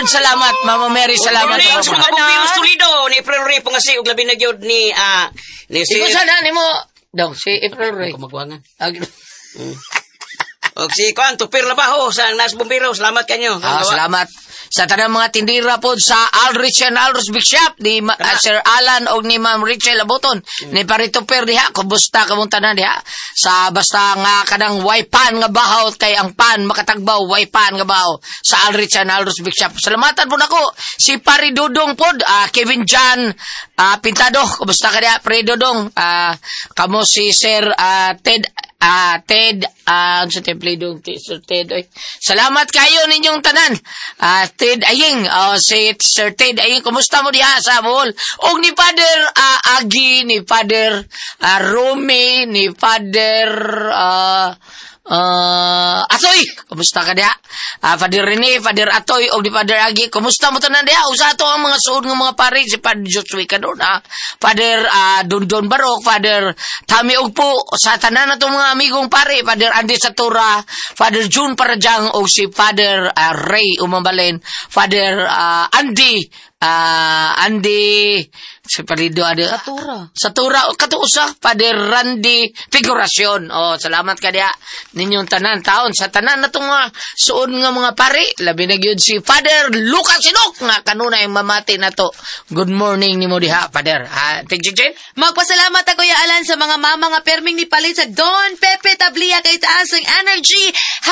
Lord, salamat. Mama Mary, salamat. Morning sa mga Bumbeiros Toledo. Ni April Ray pangasi ug labi na gyud ni si Ikaw sana ni mo. Dong, si April Ray. Kumagwangan. Og si Kwan Tupir Labaho sa Nas Bumbeiros. Salamat kanyo. Salamat. Sa tanang mga tindira po sa Alrich and Alros Big Shop ni Sir Alan o ni Ma'am Rachel Labuton ni Parito Per diha. Kumusta ka mong tanan diha? Sa basta nga kanang waipan nga bahaw kay ang pan makatagbaw waipan nga bahaw sa Alrich and Alros Big Shop. Salamatan po nako si Pari Dudong pod, Kevin John Pintado. Kumusta ka diha Pari Dudong? Kamo si Sir Ted sa temple dong Sir Ted. Salamat kayo ninyong tanan. Ted Aying, si Sir Ted Aying, kumusta mo diha sa Bohol? Og ni Father Agi, ni Father Rome, ni Father Atoy, kumusta ka diha? Father Rene, Father Atoy, o di Father Agi, kumusta mo tanan diha? Usa to ang mga suod ng mga pari, si Father Joshua Kadon, Father Dondon Barok, Father Tami Ugpo, sa tanan na itong mga amigong pari, Father Andy Satura, Father June Parajang, o si Father Ray Umambalen, Father Andy, si Parido ada Satura o katuusa Father Randy Figurasyon. Salamat ka diha ninyong tanan taon sa tanan natong mga suod nga mga pari, labi na gyud si Father Lucas Sinok nga kanunay mamati nato. Good morning nimo diha Father. Tigjijen magpasalamat ako ya Alan sa mga mama nga perming ni palit sa Don Pepe Tablia kay taas ang energy.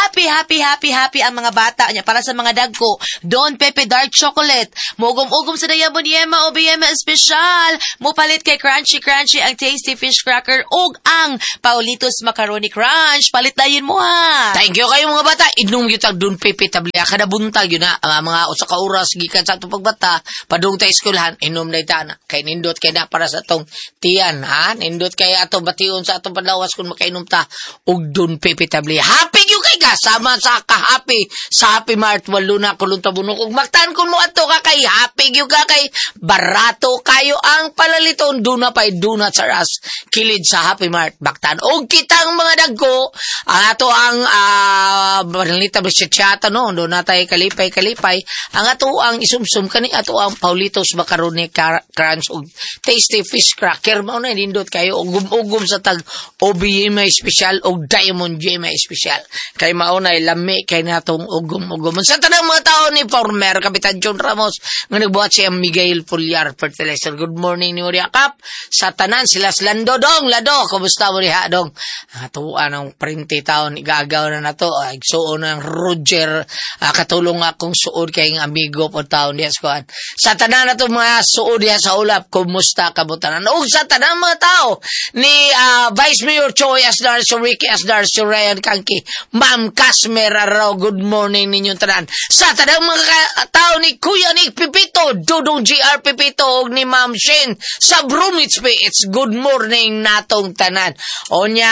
Happy ang mga bata niya para sa mga dagko. Don Pepe Dark Chocolate mugom sa Diamond Yema o Biyema Special. Mupalit kay Crunchy ang Tasty Fish Cracker ug ang Paulitos Macaroni Crunch. Palit na yun mo ha. Thank you kayo mga bata. Inom yung tag Don Pepe Tablia. Kada buntag yun mga usa ka oras gikan sa itong pagbata. Padung ta eskwelahan. Inom na itana. Kay nindot kay na para sa itong tiyan. Nindot kay ato bation sa atong panlawas kung makainom ta. Ug Don Pepe Tablia. Happy yung kay kasama sa ka-happy. Sa Happy Mart. Walo na kulong tabunok. Ug magtan kung mo ato ka kay happy yung ka kay barato kayo ang palaliton. Duna pa'y donut sa ras. Kilid sa Happy Mart. Baktan. O kitang mga dagko. Ang ato ang banalita bisyata no. Doon na tayo kalipay. Ang ato ang isumsum kani. Ato ang Paulitos Macaroni Crunch. O Tasty Fish Cracker. Mauna nindot kayo. Ugum sa tag OBMA Special. O Diamond GMA Special. Kay mauna lami. Kay natong ugum. Sa tanang mga tao ni former Kapitan John Ramos. Nga nagbuhat siya Miguel Pulyar Fertilizer. Good morning ni Maria Kap. Sa tanan sila Lando Dong. Lado, kumusta mo riha Dong? Tuan ang printi taon. Igagaw na to. Suon ng Roger. Katulong akong suod kayong amigo po taon. Yes, kuhan. Sa tanan na to mga suod yan sa ulap. Kumusta kabutanan? O sa tanan mga tao ni Vice Mayor Choi Asdar, Ricky Asdar, Ryan Kanki, Ma'am Casmer Araw. Good morning ninyong tanan. Sa tanan mga tao ni Kuya Nick Pipito, Dudong GR Pipito, ni Ma'am Shane sa Bromwich Bay. It's good morning natong tanan. O niya,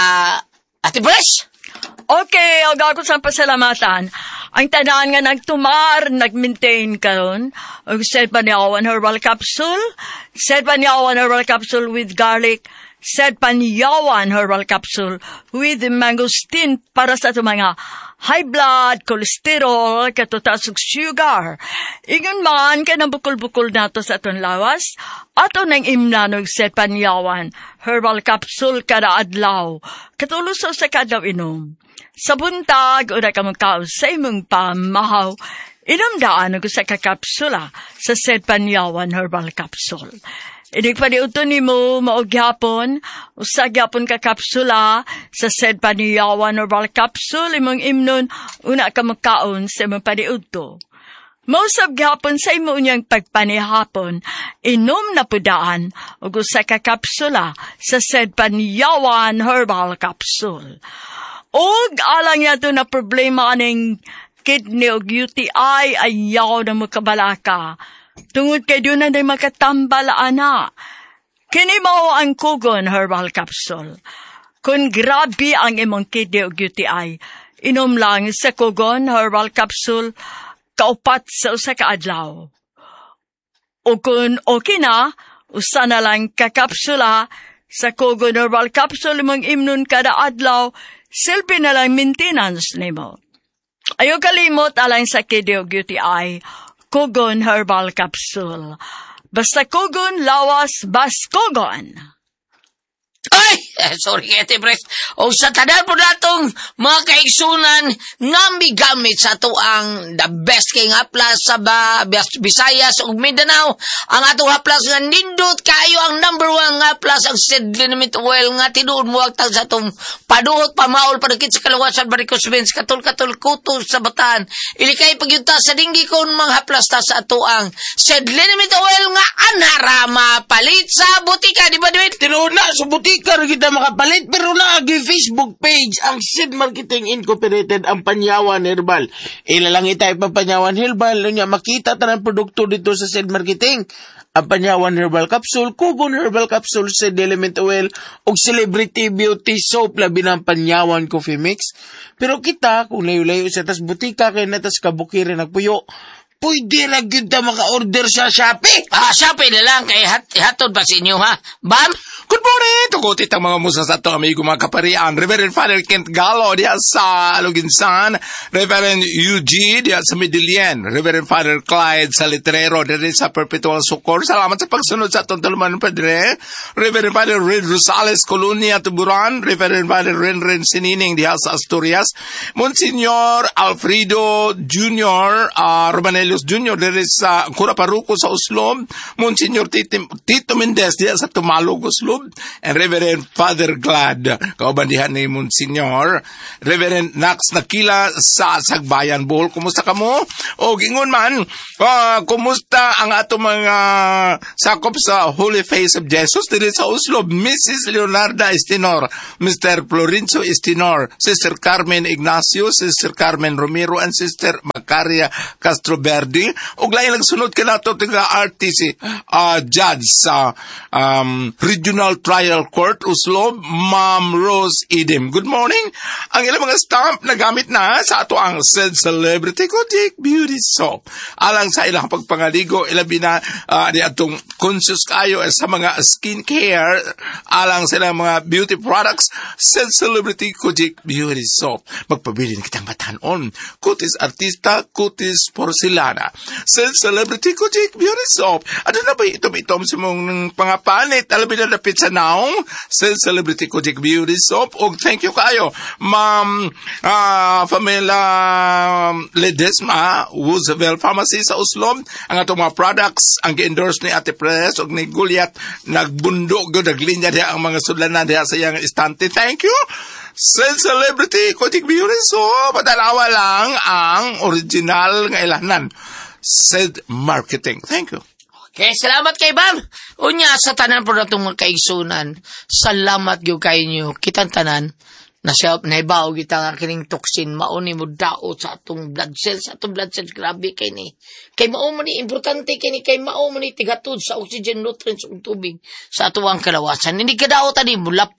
Ate Bres? Okay, ako sa pasalamatan. Ang tanan nga nagtumar, nag-maintain karon. Said pa niyawan herbal capsule. Said pa niyawan herbal capsule with garlic. Said pa niyawan herbal capsule with mangosteen para sa ito mga high blood, cholesterol, katutas ug sugar. Ingon man ka ng bukol-bukol nato sa atong lawas, ato nang imnanog set panyawan, herbal capsule kada adlaw, katuluso sa kadaw inom. Sa buntag, una ka magkaon sa imong pamahaw, inom daan sa kakapsula sa set panyawan herbal capsule. Inig pa niuto ni mo maugyapon, usagyapon ka kapsula sa said paniyawan herbal capsule, imong imnon, una ka magkaon sa imong paniuto. Mausab gyapon sa imo unyang pagpanihapon, inom na pudaan, ug usa ka kapsula sa said paniyawan herbal capsule. Og alang yato na problema aning kidney ug UTI, ayaw na makabalaka. Tungod kay doon na makatambal ana. Kini mao ang Kugon Herbal Capsule. Kung grabe ang imong kidney o UTI, inom lang sa Kugon Herbal Capsule kaupat sa usa ka adlaw. O kung okay na, usa na lang kakapsula sa Kugon Herbal Capsule imong imnon kada adlaw, silbi na lang maintenance nimo. Ayaw kalimot alang sa kidiog UTI, Kugon Herbal Capsule. Basta Kugon, lawas, bas Kugon. Ay! Sorry, Ate Pres. O sa tanan po natong mga kaigsunan nga migamit sa tuang the best king haplas sa Visayas ug Mindanao. Ang atong haplas nga nindot kayo ang number 1 nga haplas ang seed liniment oil nga tinuod mo tag sa atong paduot pamaol padakit sa kalawasan varicose veins katul-katul kuto sa bataan. Ilikay pagyunta sa dinggi kon mga haplas ta sa atuang seed liniment oil nga anarama palit sa butika di ba Dwight? Tinuod na sa butika ra kita makapalit pero naagi Facebook page ang Sid Marketing Incorporated ang Panyawan Herbal. Ila lang itay pa Panyawan Herbal nya makita tanang produkto dito sa Sid Marketing. Ang Panyawan Herbal Capsule, Kugon Herbal Capsule, Seed Element Oil ug Celebrity Beauty Soap labi ng Panyawan Coffee Mix. Pero kita kung layo-layo sa tas butika kay natas kabukiri nagpuyo. Pwede na kita maka-order sa Shopee. Shopee na lang kay hatod pa sa inyo ha. Bam! Good morning! Tugutit ang mga musa sa ito, amigo mga kaparian. Reverend Father Kent Gallo, diya sa Aluginsan. Reverend Eugene, diya sa Midilien. Reverend Father Clyde sa Litrero, diya sa Perpetual Succor. Salamat sa pagsunod sa itong tuluman, Padre. Reverend Father Red Rosales, Colonia, Tuburan. Reverend Father Renren Sinining, diya sa Asturias. Monsignor Alfredo Jr., Romanelius Jr., diya sa Curaparuco sa Oslo. Monsignor Tito Mendez, diya sa Tumalog, Oslo. And Reverend Father Glad, kaubandihan ni Monsignor. Reverend Nax Nakila sa Sagbayan, Bohol. Kumusta ka mo? O gingon man, kumusta ang ato mga sakop sa Holy Face of Jesus dito sa Oslo? Mrs. Leonarda Estinor, Mr. Florencio Estinor, Sister Carmen Ignacio, Sister Carmen Romero, and Sister Macaria Castroverde. O lain nagsunod ka na ito tiga RTC Judge sa Regional Trial Court, Oslo, Ma'am Rose Idem. Good morning. Ang ilang mga stamp na gamit na sa ato ang said Celebrity Kodik Beauty Soap. Alang sa ilang pagpangaligo, ilabi na di atong conscious kayo sa mga skincare, alang sa ilang mga beauty products, said Celebrity Kodik Beauty Soap. Magpabilin kitang batanon. Kutis Artista, Kutis Porcelana. Said Celebrity Kodik Beauty Soap. Ano na ba itom sa mong pangapanit? Alabi na napit sa naong sa Celebrity Kodik Beauty Soap. O thank you kayo, Ma'am Pamela Ledesma, Roosevelt Pharmacy sa Oslo. Ang atong mga products, ang gi-endorse ni Ate Pres o ni Guliat, nagbundog yun, naglinya diya ang mga sudlanan diya sa iyang istante. Thank you! Sa Celebrity Kodik Beauty Soap, padalawa lang ang original nga ilanan. Said Marketing. Thank you. Okay, salamat kay Bam. Unya sa tanan po na itong mga kaigsunan. Salamat yung kayo nyo. Kitang tanan. Naibaw kita nga kining toxin. Mauni mo daot sa atong blood cells. Sa atong blood cells, grabe kay ni. Kay mao man ni, importante kay ni. Kay mao man ni tigatod sa oxygen, nutrients, ug tubig sa atuang kalawasan. Hindi ka daot ani mulap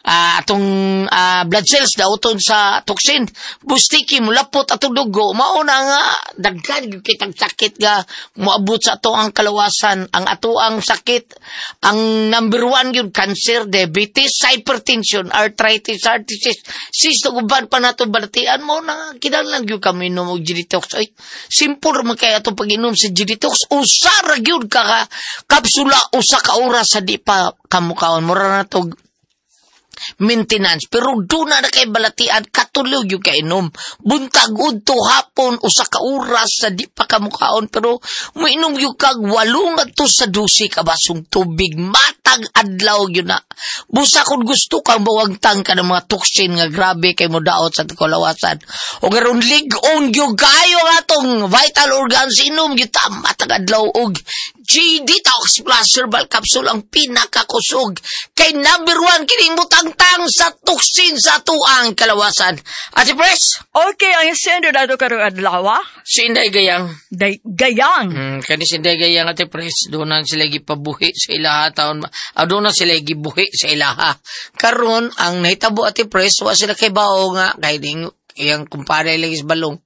atong blood cells daoton sa toxin. Bustiki mulapot atong dugo. Mao na nga daghan kitang sakit nga moabot sa atuang kalawasan. Ang atuang sakit, ang number 1 yun, cancer, diabetes, hypertension, arthritis, sisto guban pa nato balatian mo na kinahanglan gyud kami inom og G-Detox. Ay simple man kay atong pag-inom sa G-Detox. Usa ra gyud ka kapsula, usa ka oras sa di pa kamukaon mura na to maintenance, pero doon na kay balatian katuloy yung kainom buntag udto hapon usa ka oras sa di pa kamukaon, pero mainom yung kag 8 sa 12 ka basong tubig matag adlaw yun na busa kung gusto kang bawagtang ka ng mga toxin nga grabe kay mo daot sa kalawasan o garon lig-on yung kayo atong vital organs inom yung matag adlaw og G-Detox Plus Herbal Capsule ang pinakakusog kay number 1 kining mutangtang sa toxin sa tuang kalawasan. Ate Pres? Okay, ang sendo na ito karong adlaw. Si Inday Gayang. Gayang? Kani si Inday Gayang, Ate Pres, doon na sila gipabuhi sa ilaha taon. Doon na sila gibuhi sa ilaha. Karon ang nahitabo, Ate Pres, wa sila kay bao nga, kay ding iyang kumpare lagi sa balong.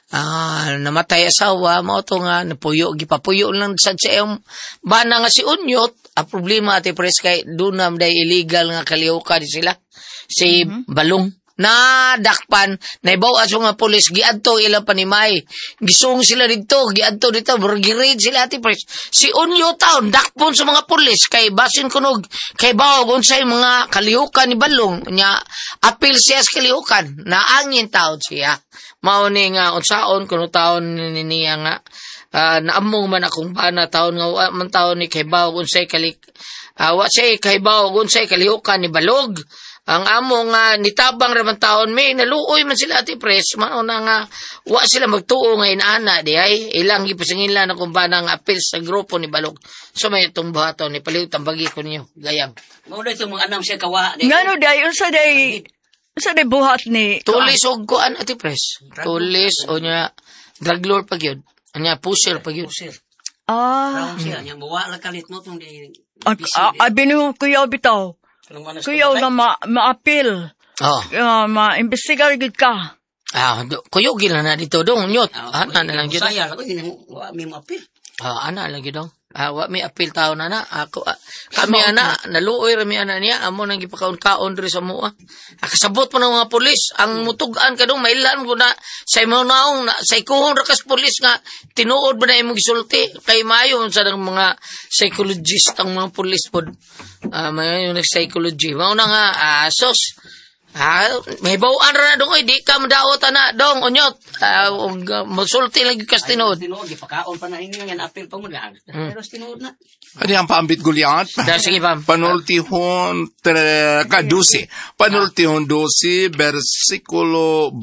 Namatay asawa, mao to nga napuyo, gipapuyo lang sa iyong bana nga si Unyot. Ang problema, Ate Pres, kay doon na day illegal nga kaliuka di sila si Balong na dakpan, naibaw as mga pulis, giadto ilang panimay. Gisung sila dito, giadto dito, burgirade sila ati pres. Si Unyo taon, dakpon sa mga pulis, kay basin kunog, kay bawag unsay mga kalihukan ni Balong, nya apil siya sa kalihukan, naangin taon siya. Mauni nga, unsaon, kuno taon niya nga, naamong man akong bana taon nga, man taon ni kay bawag unsay wa siya kay bawag unsay kalihukan ni Balog. Ang amo nga nitabang raman taon may naluoy man sila ati pres mauna nga wa sila magtuo nga inaana di ay ilang gipasangila na kumbana nga apil sa grupo ni Balog. So may itong buhaton ni paliw tambagi ko niyo gayam. Mao na itong mga anam siya kawa. Ngano day unsa day buhat ni Tulis og kuan ati pres. Tulis o nya drug lord pag yun. Anya pusher pag yun. Raon siya nya bawa la kalit mo tong di. Binu kuya bitaw. Kuya nga maapil. Ma-imbestigar gid ka. Kuyo gila na dito dong nyot. Ana na lang gyud. Saya ko wa mi maapil. Ana lang gyud dong. Wa mi apil taon na ako kami ana naluoy ra mi ana niya amo nang gipakaon-kaon diri sa mua. Kasabot pa ng mga pulis ang mutugan kadong mailan ko na sa imo naong sa ikuhon ra kas pulis nga tinuod ba na imong gisulti kay mayon sa mga psychologist ang mga pulis pod. Mayon nag psychology mao na nga sos. May bawaan ra na dong oy di ka madaot ana dong unyot. Musulti lagi kas tinuod. Tinuod gipakaon pa na ini nga apil pa mo lang. Pero tinuod na. Ano ang paambit Goliath? Sige pa. Panultihon 12. Panultihon 12, versikulo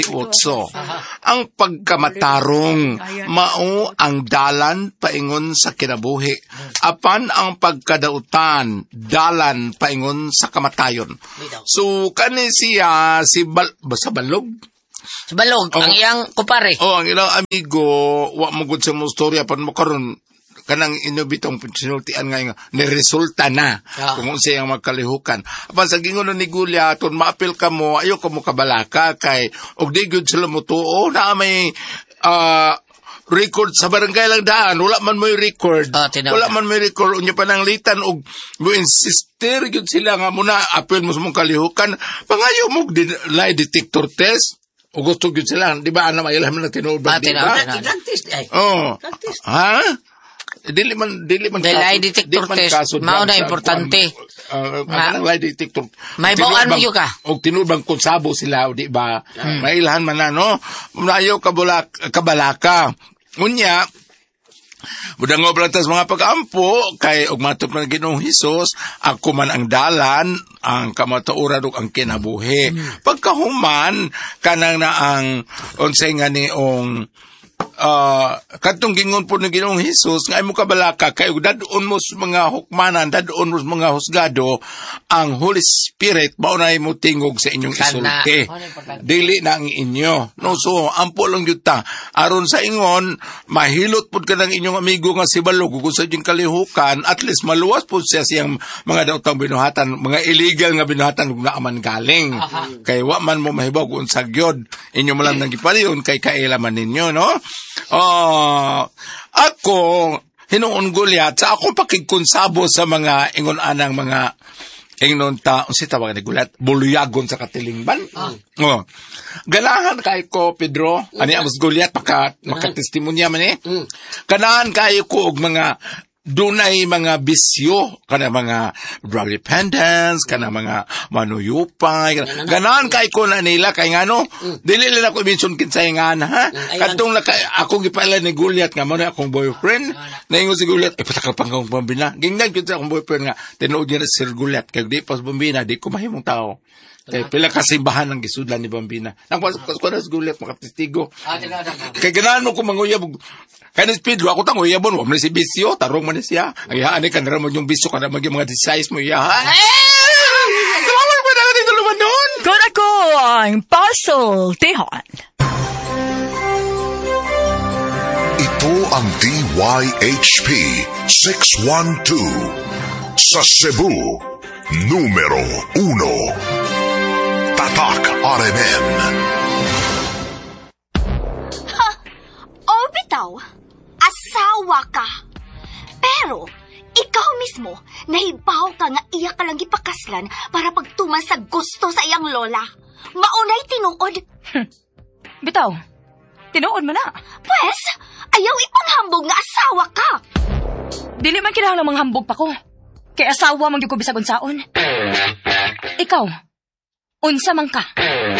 28. Ang pagkamatarong, mao ang dalan paingon sa kinabuhi. Apan ang pagkadautan, dalan paingon sa kamatayon. So, kani siya, sa Balog? Sa Balog, ang iyang kupare. Ang ilang amigo, wa mo gud sa mo storya, pan mo karon kanang inubitong sinultian nga niresulta na kung unsay ang magkalihukan. Apan sa gingon ni Goliath, maapil ka mo, ayo ka mo kabalaka kay og di gyud sila motuo na may record sa barangay lang daan, wala man may record. Wala man may record unya pananglitan og mo insister gyud sila nga muna apil mo sa mong kalihukan, pangayo mo lie detector test. O gusto gyud sila, di ba ana mailan man tinuod ba? Dentist ay. Ha? Dili man lie detector test mao na importante. Lie detector. May bawaan mo ka. Og tinubang konsabo sila, di ba? Mailahan man na no. Mayo kabalaka. Unya budang oblantas mga pag-ampo kay og matud man Ginoong Hesus, ako man ang dalan, ang kamatuoran ug ang kinabuhi. Pagkahuman kanang na ang unsay nga niong katong gingon po ng Ginoong Hesus nga imo kabalaka kay dadon mo sa mga hukmanan, dadon mo sa mga husgado, ang Holy Spirit mao na imo tingog sa inyong isulti. Dili na ang inyo. No, so ampo lang gyud ta. Aron sa ingon mahilot pud ka ng inyong amigo nga si Balog kung sa inyong kalihukan, at least maluwas pud siya siyang mga daotang binuhatan, mga illegal nga binuhatan ug naaman galing. Kay wa man mo mahibaw kung sa gyud inyo man lang gipaliyon kay kailaman ninyo, no? Ako hinuon Goliath sa akong pakigkonsabo sa mga ingon anang mga ingnon ta unsa tawag ni Goliath buluyagon sa katilingban. Ganahan kay ko Pedro ani ang Goliath makatestimonya man Ganahan kay ko og mga dunay mga bisyo kana mga drug dependence kana mga manuyupay ganahan kay ko na nila kay ngano dili nila ko mention kinsay nga ha kadtong ako gipala ni Goliath nga mo na akong boyfriend naingon si Goliath patakal pangong Bambina gingnan gyud sa akong boyfriend nga tinuod niya si Goliath kay di pas Bambina di ko mahimong tao kay pila ka simbahan ang gisudlan ni Bambina nang pas si Goliath makatestigo kay ganahan mo ko manguyab kanis Pedro ako tang uyabon wa man si bisyo tarong man siya ay haani kan ra mo yung bisyo kana mag mga size mo iya Tawag mo na dito naman noon Kung ako ang puzzle tihan. Ito ang DYHP 612 sa Cebu numero 1 Tatak RMN. Bitaw, asawa ka. Pero, Ikaw mismo, nahibaw ka nga iya ka lang gipakaslan para pagtuman sa gusto sa iyang lola. Maunay tinuod. Bitaw, tinuod man na. Pwes, ayaw ipanghambog nga asawa ka. Dili man kinahanglan manghambog pa ko. Kay asawa man gyud ko bisag unsaon. Ikaw, unsa man ka?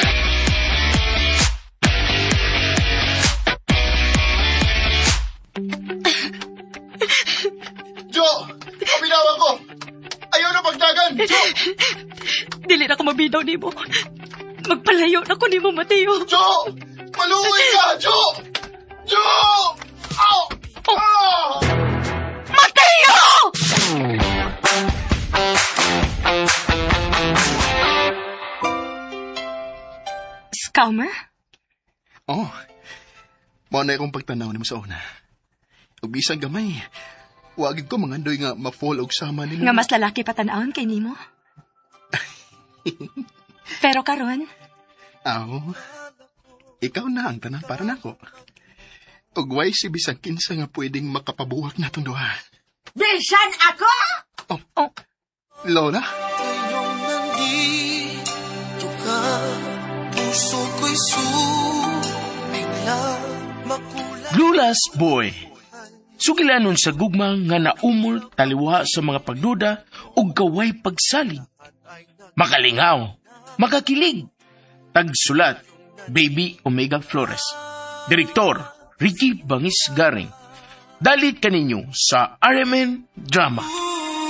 Jo! Pabinawan ko! Ayaw na pagdagan! Jo! Dili na ko mabidaw nimo. Magpalayo na ko nimo, Mateo. Jo! Maluwi ka! Jo! Jo! Ow! Oh. Ah! Mateo! Scammer? Oh, maunay akong pagtanaw ni mo sa una. Ug bisang gamay, wagid ko mangandoy nga ma-fall og sama ni mo. Nga mas lalaki pa tan-awon kay nimo. Pero karon, Aw, ikaw na ang tanan para nako. Ug way si bisang kinsa nga pwedeng makapabuwak natong duha. Bisan ako? Oh. Lola? Lula's Boy. Sugilanon sa gugmang nga naumol taliwa sa mga pagduda ug gaway pagsalig. Makalingaw, makakilig. Tagsulat, Baby Omega Flores. Direktor, Ricky Bangis Garing. Dalit kaninyo sa RMN Drama.